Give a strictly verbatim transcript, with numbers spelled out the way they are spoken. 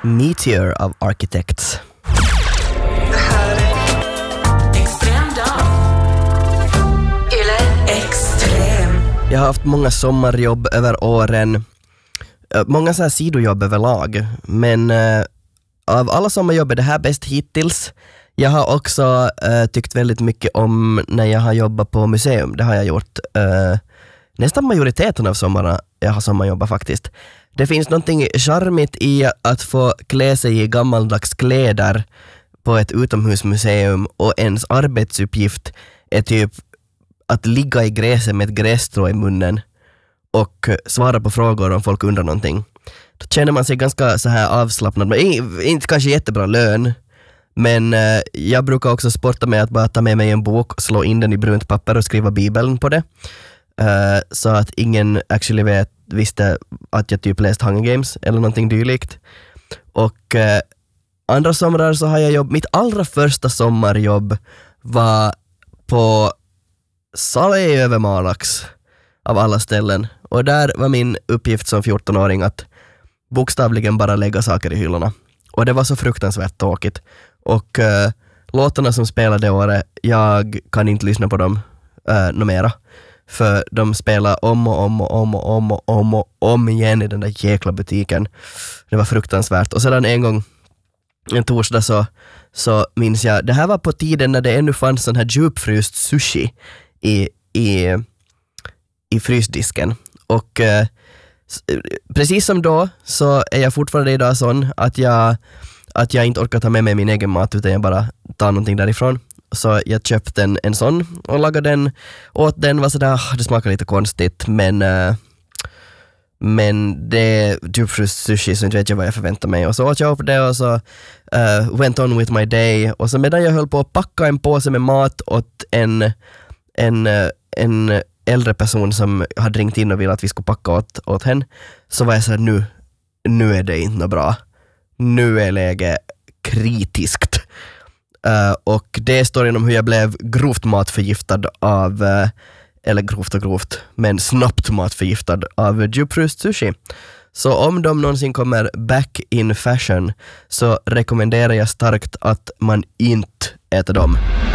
Meteor av Architects. Det här är Extrem dag. Eller Extrem. Jag har haft många sommarjobb över åren. Många så här sidojobb överlag. Men uh, av alla sommarjobb är det här bäst hittills. Jag har också uh, tyckt väldigt mycket om när jag har jobbat på museum. Det har jag gjort uh, nästan majoriteten av sommarna jag har sommarjobbat faktiskt. Det finns någonting charmigt i att få klä sig i gammaldags kläder på ett utomhusmuseum och ens arbetsuppgift är typ att ligga i gräset med ett grässtrå i munnen och svara på frågor om folk undrar någonting. Då känner man sig ganska så här avslappnad. Men inte kanske jättebra lön, men eh, jag brukar också sporta med att bara ta med mig en bok, slå in den i brunt papper och skriva bibeln på det. Uh, så att ingen actually vet, visste att jag typ läst Hunger Games eller någonting dylikt. Och uh, andra somrar så har jag jobb. Mitt allra första sommarjobb var på Sale i Övermalax av alla ställen. Och där var min uppgift som fjortonåring att bokstavligen bara lägga saker i hyllorna. Och det var så fruktansvärt tråkigt. Och uh, låtarna som spelade året, jag kan inte lyssna på dem uh, något mera. För de spelar om och om och om och om och om och om igen i den där jäkla butiken. Det var fruktansvärt. Och sedan en gång, en torsdag så, så minns jag, det här var på tiden när det ännu fanns sån här djupfryst sushi i, i, i frysdisken. Och eh, precis som då så är jag fortfarande idag sån att jag, att jag inte orkar ta med mig min egen mat utan jag bara tar någonting därifrån. Så jag köpte en, en sån och lagade den, åt den, var sådär, det smakar lite konstigt, men uh, men det är djupfryst sushi så inte vet jag vad jag förväntar mig. Och så åt jag upp det och så uh, went on with my day. Och så medan jag höll på att packa en påse med mat åt en, en, en äldre person som hade ringt in och ville att vi skulle packa åt, åt henne, så var jag såhär, nu, nu är det inte bra. Nu är läget kritiskt. Uh, och det är storyn om hur jag blev grovt matförgiftad av, uh, eller grovt och grovt, men snabbt matförgiftad av djupfryst sushi. Så om de någonsin kommer back in fashion så rekommenderar jag starkt att man inte äter dem.